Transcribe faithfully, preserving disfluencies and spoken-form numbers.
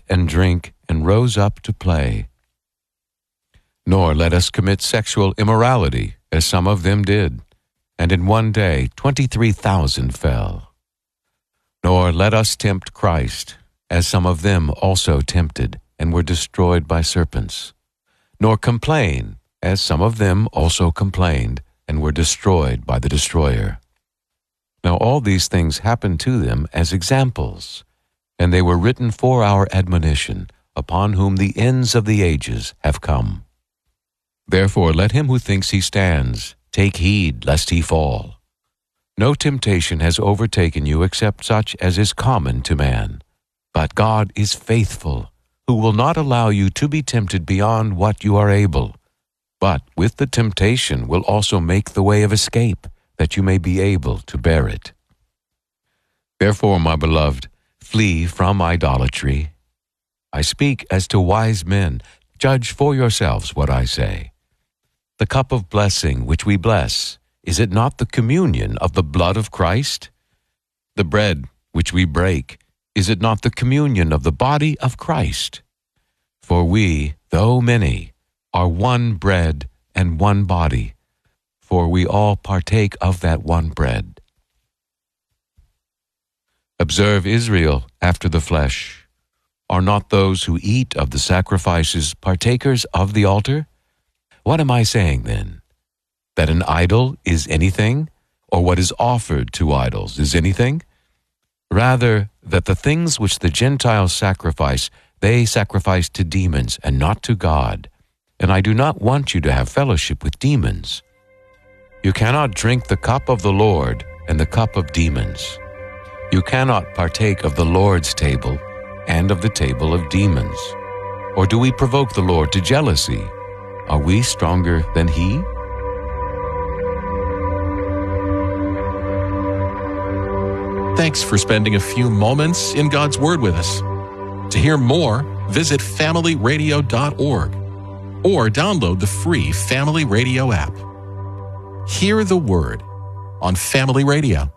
and drink and rose up to play. Nor let us commit sexual immorality, as some of them did, and in one day twenty-three thousand fell. Nor let us tempt Christ, as some of them also tempted, and were destroyed by serpents. Nor complain, as some of them also complained, and were destroyed by the destroyer. Now all these things happened to them as examples, and they were written for our admonition, upon whom the ends of the ages have come. Therefore let him who thinks he stands take heed lest he fall. No temptation has overtaken you except such as is common to man. But God is faithful, who will not allow you to be tempted beyond what you are able, but with the temptation will also make the way of escape, that you may be able to bear it. Therefore, my beloved, flee from idolatry. I speak as to wise men. Judge for yourselves what I say. The cup of blessing which we bless, is it not the communion of the blood of Christ? The bread which we break, is it not the communion of the body of Christ? For we, though many, are one bread and one body, for we all partake of that one bread. Observe Israel after the flesh. Are not those who eat of the sacrifices partakers of the altar? What am I saying then? That an idol is anything, or what is offered to idols is anything? Rather, that the things which the Gentiles sacrifice, they sacrifice to demons and not to God. And I do not want you to have fellowship with demons. You cannot drink the cup of the Lord and the cup of demons. You cannot partake of the Lord's table and of the table of demons. Or do we provoke the Lord to jealousy? Are we stronger than He? Thanks for spending a few moments in God's Word with us. To hear more, visit family radio dot org or download the free Family Radio app. Hear the Word on Family Radio.